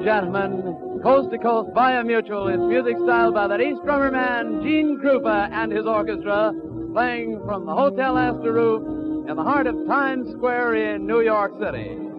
gentlemen, Coast to Coast via Mutual is music styled by that ace drummer man, Gene Krupa, and his orchestra, playing from the Hotel Astor roof in the heart of Times Square in New York City.